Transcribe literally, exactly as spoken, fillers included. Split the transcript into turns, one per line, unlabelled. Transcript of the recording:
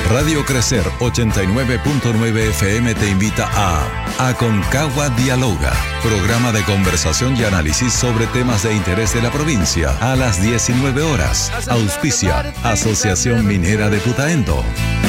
Radio Crecer ochenta y nueve punto nueve F M te invita a Aconcagua Dialoga, programa de conversación y análisis sobre temas de interés de la provincia, a las diecinueve horas. Auspicia Asociación Minera de Putaendo.